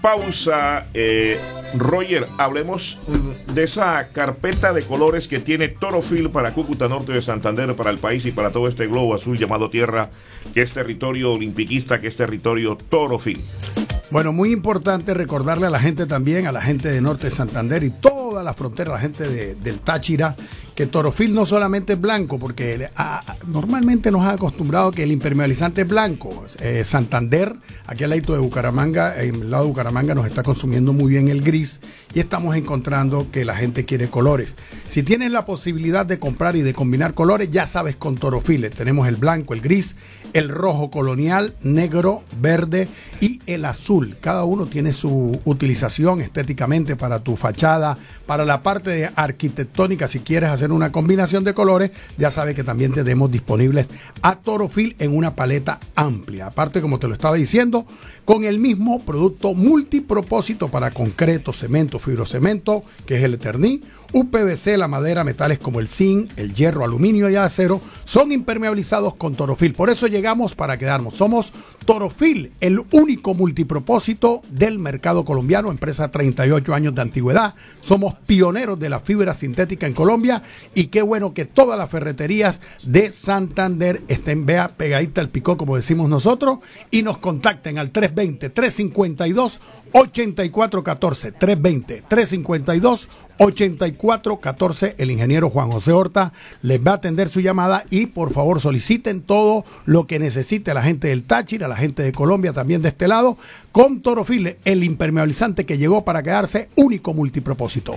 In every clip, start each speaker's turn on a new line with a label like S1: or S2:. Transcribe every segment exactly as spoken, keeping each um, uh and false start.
S1: Pausa. eh, Roger, hablemos de esa carpeta de colores que tiene Torofil para Cúcuta Norte de Santander, para el país y para todo este globo azul llamado Tierra, que es territorio olimpiquista, que es territorio Torofil.
S2: Bueno, muy importante recordarle a la gente también, a la gente de Norte de Santander y toda la frontera, la gente de, del Táchira, que Torofil no solamente es blanco, porque a, normalmente nos ha acostumbrado que el impermeabilizante es blanco. Eh, Santander, aquí al lado de Bucaramanga, en el lado de Bucaramanga nos está consumiendo muy bien el gris y estamos encontrando que la gente quiere colores. Si tienes la posibilidad de comprar y de combinar colores, ya sabes, con Torofil tenemos el blanco, el gris, el rojo colonial, negro, verde y el azul. Cada uno tiene su utilización estéticamente para tu fachada, para la parte de arquitectónica. Si quieres hacer una combinación de colores, ya sabes que también tenemos disponibles a Torofil en una paleta amplia. Aparte, como te lo estaba diciendo, con el mismo producto multipropósito para concreto, cemento, fibrocemento, que es el Eterní, U P V C, la madera, metales como el zinc, el hierro, aluminio y acero son impermeabilizados con Torofil. Por eso llegamos para quedarnos. Somos Torofil, el único multipropósito del mercado colombiano, empresa treinta y ocho años de antigüedad. Somos pioneros de la fibra sintética en Colombia y qué bueno que todas las ferreterías de Santander estén vea pegadita al picó, como decimos nosotros, y nos contacten al tres dos cero, tres cinco dos, ocho cuatro uno cuatro, tres dos cero, tres cinco dos, ocho cuatro uno cuatro. El ingeniero Juan José Horta les va a atender su llamada y por favor soliciten todo lo que necesite la gente del Táchira, la gente de Colombia también de este lado, con Torofil, el impermeabilizante que llegó para quedarse, único multipropósito.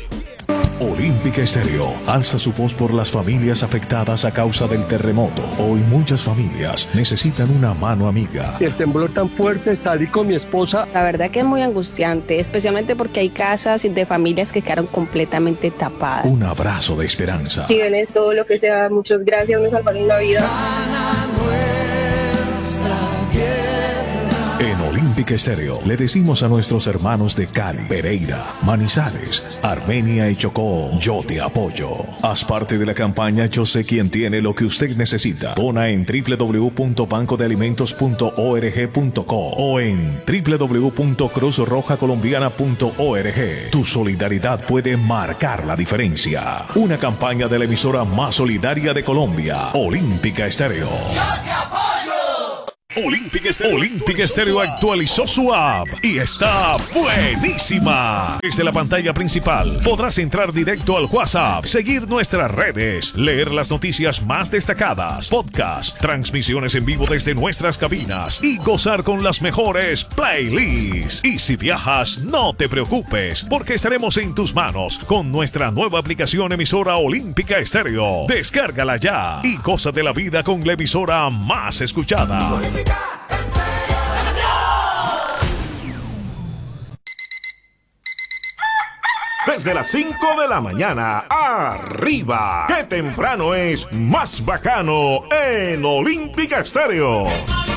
S3: Olímpica Estéreo alza su voz por las familias afectadas a causa del terremoto. Hoy muchas familias necesitan una mano amiga.
S4: El temblor tan fuerte, salí con mi esposa.
S5: La verdad que es muy angustiante, especialmente porque hay casas de familias que quedaron completamente tapadas.
S3: Un abrazo de esperanza.
S5: Si ven esto, lo que sea, muchas gracias, me salvaron la vida.
S3: En Olímpica Estéreo le decimos a nuestros hermanos de Cali, Pereira, Manizales, Armenia y Chocó: yo te apoyo. Haz parte de la campaña Yo sé quién tiene lo que usted necesita. Dona en doble u doble u doble u punto banco de alimentos punto org punto co o en doble u doble u doble u punto cruz roja colombiana punto org. Tu solidaridad puede marcar la diferencia. Una campaña de la emisora más solidaria de Colombia, Olímpica Estéreo.
S6: ¡Yo te apoyo!
S3: Olímpica Estéreo, Olímpica Estéreo actualizó su app y está buenísima. Desde la pantalla principal podrás entrar directo al WhatsApp, seguir nuestras redes, leer las noticias más destacadas, podcast, transmisiones en vivo desde nuestras cabinas y gozar con las mejores playlists. Y si viajas, no te preocupes, porque estaremos en tus manos con nuestra nueva aplicación emisora Olímpica Estéreo. Descárgala ya y goza de la vida con la emisora más escuchada.
S1: Desde las cinco de la mañana, arriba. ¡Qué temprano es más bacano en Olímpica Estéreo!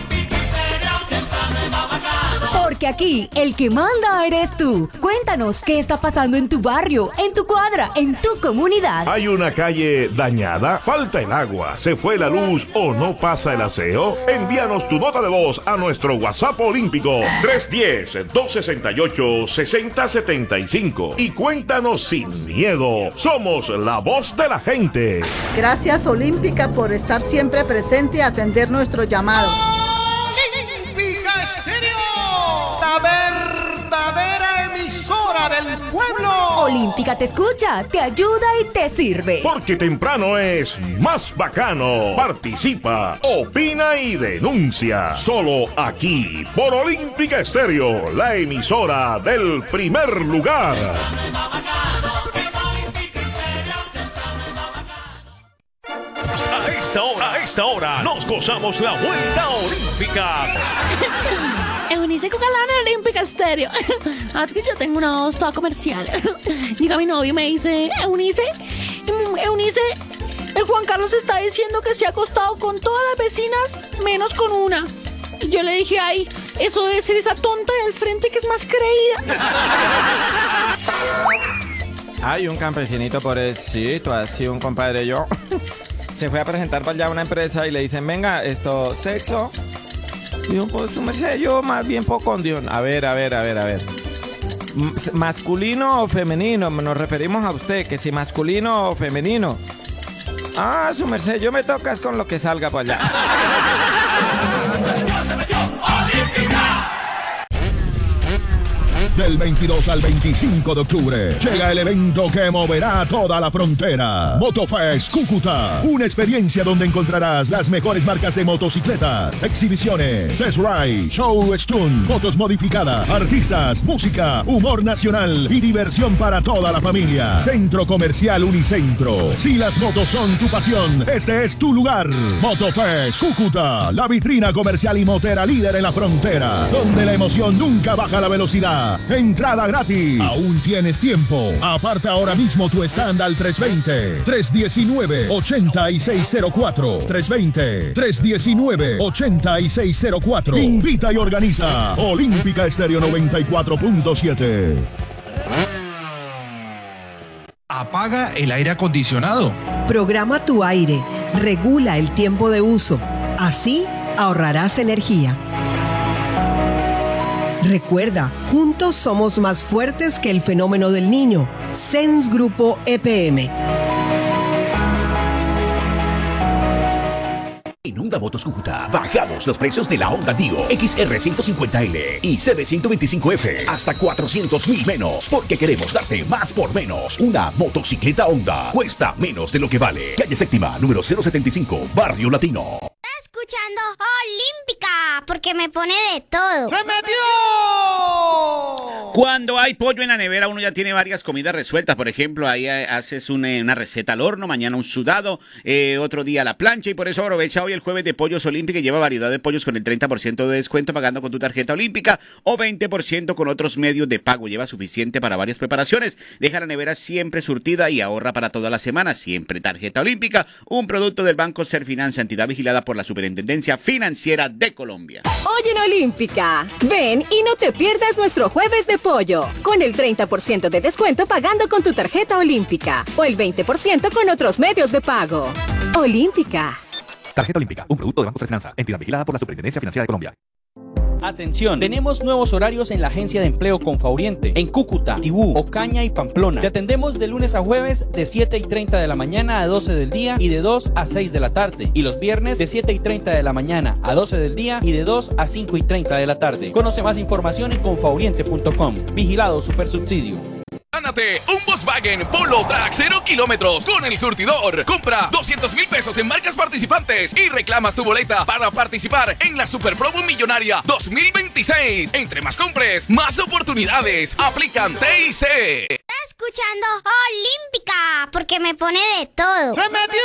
S7: Porque aquí el que manda eres tú. Cuéntanos qué está pasando en tu barrio, en tu cuadra, en tu comunidad.
S1: ¿Hay una calle dañada? ¿Falta el agua? ¿Se fue la luz o no pasa el aseo? Envíanos tu nota de voz a nuestro WhatsApp olímpico tres uno cero, dos seis ocho, seis cero siete cinco y cuéntanos sin miedo. Somos la voz de la gente.
S8: Gracias Olímpica por estar siempre presente y atender nuestro llamado.
S6: Verdadera emisora del pueblo.
S7: Olímpica te escucha, te ayuda y te sirve.
S1: Porque temprano es más bacano. Participa, opina y denuncia. Solo aquí, por Olímpica Estéreo, la emisora del primer lugar.
S3: A esta hora, a esta hora, nos gozamos la vuelta olímpica.
S9: Eunice Cucalana, Olímpica Estéreo. Así que yo tengo una voz toda comercial. Llega mi novio y me dice: Eunice, Eunice, el Juan Carlos está diciendo que se ha acostado con todas las vecinas menos con una. Y yo le dije: ay, eso debe ser esa tonta del frente que es más creída.
S10: Hay un campesinito pobrecito, así un compadre yo. Se fue a presentar para allá a una empresa y le dicen: venga, esto, sexo. Yo, pues, su merced, yo más bien poco ondión. A ver, a ver, a ver, a ver. M- ¿Masculino o femenino? Nos referimos a usted, que si masculino o femenino. Ah, su merced, yo me tocas con lo que salga para allá.
S11: Del veintidós al veinticinco de octubre llega el evento que moverá toda la frontera. Motofest Cúcuta. Una experiencia donde encontrarás las mejores marcas de motocicletas, exhibiciones, test ride, show stunt, motos modificadas, artistas, música, humor nacional y diversión para toda la familia. Centro Comercial Unicentro. Si las motos son tu pasión, este es tu lugar. Motofest Cúcuta. La vitrina comercial y motera líder en la frontera, donde la emoción nunca baja la velocidad. Entrada gratis. Aún tienes tiempo. Aparta ahora mismo tu stand al tres veinte, tres diecinueve, ochenta y seis cero cuatro. tres veinte, tres diecinueve, ochenta y seis cero cuatro. Invita y organiza Olímpica Estéreo noventa y cuatro punto siete.
S12: Apaga el aire acondicionado.
S13: Programa tu aire. Regula el tiempo de uso. Así ahorrarás energía. Recuerda, juntos somos más fuertes que el fenómeno del niño. Sens Grupo E P M.
S14: En Honda Motos Cúcuta bajamos los precios de la Honda Dio X R ciento cincuenta L y C B ciento veinticinco F hasta cuatrocientos mil menos, porque queremos darte más por menos. Una motocicleta Honda cuesta menos de lo que vale. Calle Séptima, número cero setenta y cinco, Barrio Latino.
S15: Escuchando Olímpica, porque me pone de todo.
S6: ¡Se metió!
S16: Cuando hay pollo en la nevera, uno ya tiene varias comidas resueltas. Por ejemplo, ahí haces una, una receta al horno, mañana un sudado, eh, otro día a la plancha, y por eso aprovecha hoy el jueves de Pollos Olímpica y lleva variedad de pollos con el treinta por ciento de descuento pagando con tu tarjeta Olímpica o veinte por ciento con otros medios de pago. Lleva suficiente para varias preparaciones. Deja la nevera siempre surtida y ahorra para toda la semana. Siempre tarjeta Olímpica, un producto del Banco Serfinanza, entidad vigilada por la Superintendencia Financiera de Colombia.
S17: Hoy en Olímpica, ven y no te pierdas nuestro jueves de pollo, con el treinta por ciento de descuento pagando con tu tarjeta Olímpica o el veinte por ciento con otros medios de pago. Olímpica.
S18: Tarjeta Olímpica, un producto de Banco Serfinanza, entidad vigilada por la Superintendencia Financiera de Colombia.
S19: Atención, tenemos nuevos horarios en la agencia de empleo Confauriente, en Cúcuta, Tibú, Ocaña y Pamplona. Te atendemos de lunes a jueves de siete y treinta de la mañana a doce del día y de dos a seis de la tarde. Y los viernes de siete y treinta de la mañana a doce del día y de dos a cinco y treinta de la tarde. Conoce más información en confauriente punto com. Vigilado Supersubsidio.
S20: Gánate un Volkswagen Polo Track cero kilómetros con el surtidor. Compra doscientos mil pesos en marcas participantes y reclamas tu boleta para participar en la Super Promo Millonaria dos mil veintiséis. Entre más compres, más oportunidades. Aplican T y C.
S15: Escuchando Olímpica, porque me pone de todo.
S6: ¡Se metió!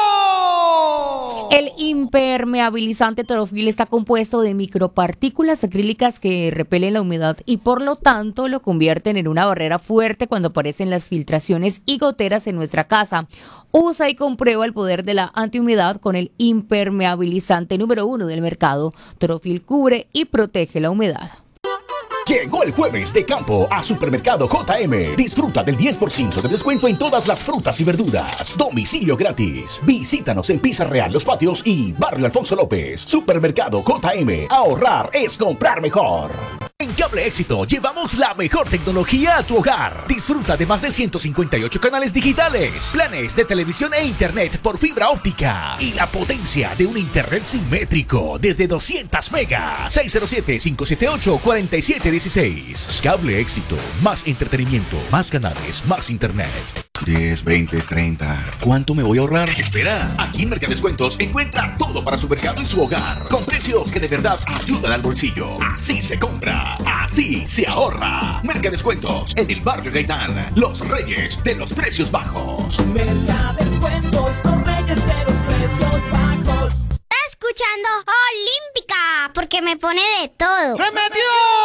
S7: El impermeabilizante Torofil está compuesto de micropartículas acrílicas que repelen la humedad y por lo tanto lo convierten en una barrera fuerte cuando aparecen las filtraciones y goteras en nuestra casa. Usa y comprueba el poder de la antihumedad con el impermeabilizante número uno del mercado. Torofil cubre y protege la humedad.
S14: Llegó el jueves de campo a Supermercado J M. Disfruta del diez por ciento de descuento en todas las frutas y verduras. Domicilio gratis. Visítanos en Pizza Real Los Patios y Barrio Alfonso López. Supermercado J M. Ahorrar es comprar mejor. En Cable Éxito llevamos la mejor tecnología a tu hogar. Disfruta de más de ciento cincuenta y ocho canales digitales, planes de televisión e internet por fibra óptica y la potencia de un internet simétrico desde doscientos megas. seis cero siete, cinco siete ocho, cuatro siete uno seis. Cable Éxito. Más entretenimiento, más canales, más internet. diez, veinte, treinta. ¿Cuánto me voy a ahorrar? Espera, aquí en Mercadescuentos encuentra todo para su mercado y su hogar, con precios que de verdad ayudan al bolsillo. Así se compra, así se ahorra. Mercadescuentos, en el barrio Gaitán, los reyes de los precios bajos.
S6: Mercadescuentos, los reyes de los precios bajos.
S15: Escuchando Olímpica, porque me pone de todo.
S6: ¡Se metió!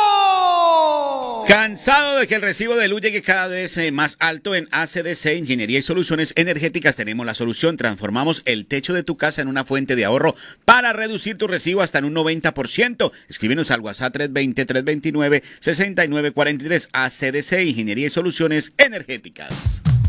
S16: ¿Cansado de que el recibo de luz llegue cada vez eh, más alto? En A C D C Ingeniería y Soluciones Energéticas tenemos la solución. Transformamos el techo de tu casa en una fuente de ahorro para reducir tu recibo hasta en un noventa por ciento. Escríbenos al WhatsApp tres veinte, tres veintinueve, sesenta y nueve cuarenta y tres. A C D C Ingeniería y Soluciones Energéticas.